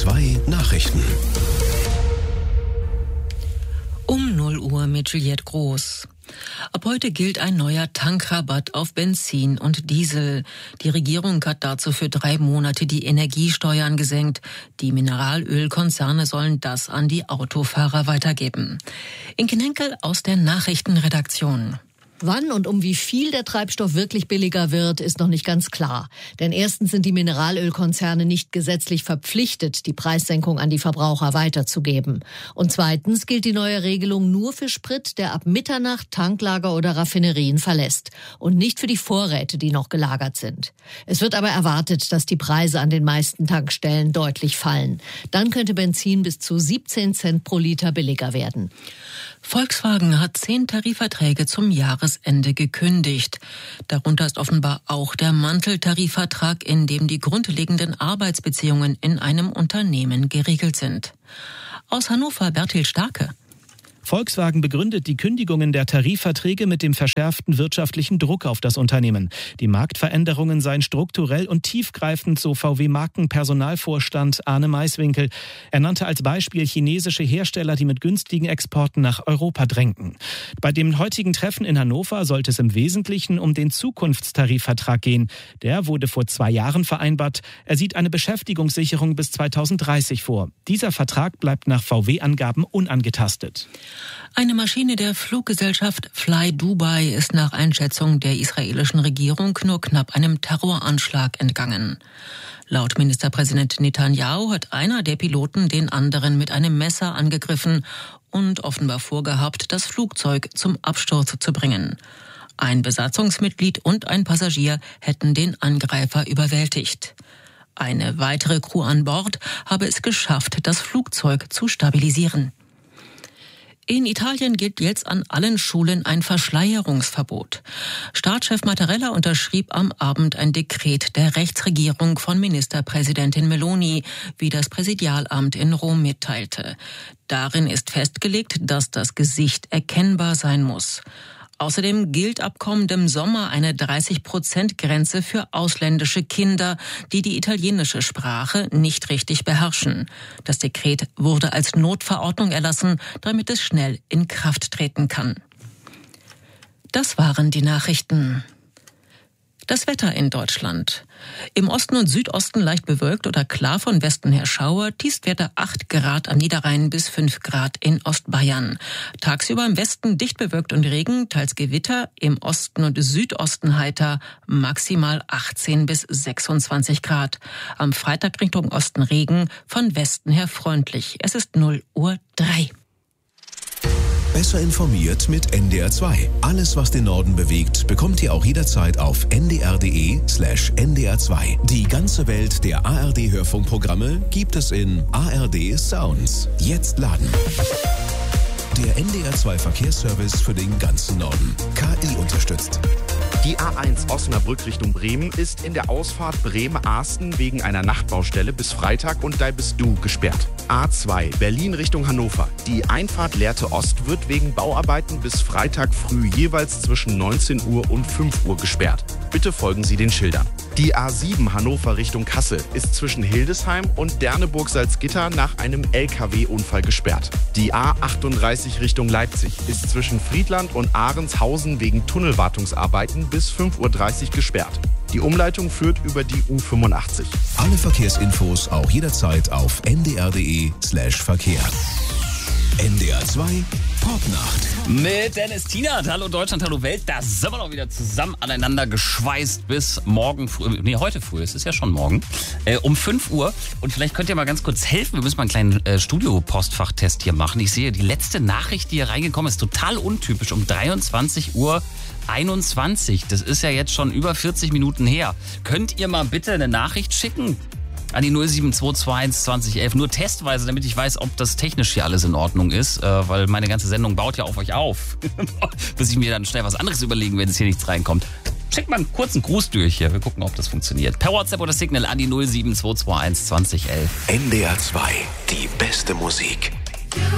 2 Nachrichten. Um 0 Uhr mit Juliette Groß. Ab heute gilt ein neuer Tankrabatt auf Benzin und Diesel. Die Regierung hat dazu für 3 Monate die Energiesteuern gesenkt. Die Mineralölkonzerne sollen das an die Autofahrer weitergeben. Inke Henkel aus der Nachrichtenredaktion. Wann und um wie viel der Treibstoff wirklich billiger wird, ist noch nicht ganz klar. Denn erstens sind die Mineralölkonzerne nicht gesetzlich verpflichtet, die Preissenkung an die Verbraucher weiterzugeben. Und zweitens gilt die neue Regelung nur für Sprit, der ab Mitternacht Tanklager oder Raffinerien verlässt und nicht für die Vorräte, die noch gelagert sind. Es wird aber erwartet, dass die Preise an den meisten Tankstellen deutlich fallen. Dann könnte Benzin bis zu 17 Cent pro Liter billiger werden. Volkswagen hat 10 Tarifverträge zum Jahresende gekündigt. Darunter ist offenbar auch der Manteltarifvertrag, in dem die grundlegenden Arbeitsbeziehungen in einem Unternehmen geregelt sind. Aus Hannover Bertil Starke. Volkswagen begründet die Kündigungen der Tarifverträge mit dem verschärften wirtschaftlichen Druck auf das Unternehmen. Die Marktveränderungen seien strukturell und tiefgreifend, so VW-Markenpersonalvorstand Arne Maiswinkel. Er nannte als Beispiel chinesische Hersteller, die mit günstigen Exporten nach Europa drängten. Bei dem heutigen Treffen in Hannover sollte es im Wesentlichen um den Zukunftstarifvertrag gehen. Der wurde vor 2 Jahren vereinbart. Er sieht eine Beschäftigungssicherung bis 2030 vor. Dieser Vertrag bleibt nach VW-Angaben unangetastet. Eine Maschine der Fluggesellschaft Fly Dubai ist nach Einschätzung der israelischen Regierung nur knapp einem Terroranschlag entgangen. Laut Ministerpräsident Netanyahu hat einer der Piloten den anderen mit einem Messer angegriffen und offenbar vorgehabt, das Flugzeug zum Absturz zu bringen. Ein Besatzungsmitglied und ein Passagier hätten den Angreifer überwältigt. Eine weitere Crew an Bord habe es geschafft, das Flugzeug zu stabilisieren. In Italien gilt jetzt an allen Schulen ein Verschleierungsverbot. Staatschef Mattarella unterschrieb am Abend ein Dekret der Rechtsregierung von Ministerpräsidentin Meloni, wie das Präsidialamt in Rom mitteilte. Darin ist festgelegt, dass das Gesicht erkennbar sein muss. Außerdem gilt ab kommendem Sommer eine 30%-Grenze für ausländische Kinder, die die italienische Sprache nicht richtig beherrschen. Das Dekret wurde als Notverordnung erlassen, damit es schnell in Kraft treten kann. Das waren die Nachrichten. Das Wetter in Deutschland. Im Osten und Südosten leicht bewölkt oder klar, von Westen her Schauer. Tiefstwerte 8 Grad am Niederrhein bis 5 Grad in Ostbayern. Tagsüber im Westen dicht bewölkt und Regen, teils Gewitter. Im Osten und Südosten heiter, maximal 18 bis 26 Grad. Am Freitag Richtung Osten Regen, von Westen her freundlich. Es ist 0:03 Uhr. Besser informiert mit NDR 2. Alles, was den Norden bewegt, bekommt ihr auch jederzeit auf ndr.de/ndr2. Die ganze Welt der ARD-Hörfunkprogramme gibt es in ARD Sounds. Jetzt laden. Der NDR 2 Verkehrsservice für den ganzen Norden. KI unterstützt. Die A1 Osnabrück Richtung Bremen ist in der Ausfahrt Bremen-Ahsten wegen einer Nachtbaustelle bis Freitag und da bist du gesperrt. A2 Berlin Richtung Hannover. Die Einfahrt Lehrte Ost wird wegen Bauarbeiten bis Freitag früh jeweils zwischen 19 Uhr und 5 Uhr gesperrt. Bitte folgen Sie den Schildern. Die A7 Hannover Richtung Kassel ist zwischen Hildesheim und Derneburg-Salzgitter nach einem LKW-Unfall gesperrt. Die A38 Richtung Leipzig ist zwischen Friedland und Ahrenshausen wegen Tunnelwartungsarbeiten bis 5:30 Uhr gesperrt. Die Umleitung führt über die U85. Alle Verkehrsinfos auch jederzeit auf ndr.de/Verkehr. NDR 2 Popnacht. Mit Dennis Tienert. Hallo Deutschland, hallo Welt. Da sind wir noch wieder zusammen aneinander geschweißt bis morgen früh. Nee, heute früh. Es ist ja schon morgen. Um 5 Uhr. Und vielleicht könnt ihr mal ganz kurz helfen. Wir müssen mal einen kleinen Studio-Postfachtest hier machen. Ich sehe, die letzte Nachricht, die hier reingekommen ist, total untypisch. Um 23:21 Uhr. Das ist ja jetzt schon über 40 Minuten her. Könnt ihr mal bitte eine Nachricht schicken? An die 07221 2011. Nur testweise, damit ich weiß, ob das technisch hier alles in Ordnung ist. Weil meine ganze Sendung baut ja auf euch auf. Bis ich mir dann schnell was anderes überlegen, wenn es hier nichts reinkommt. Schickt mal einen kurzen Gruß durch hier. Wir gucken, ob das funktioniert. Per WhatsApp oder Signal an die 07221 2011. NDR 2. Die beste Musik.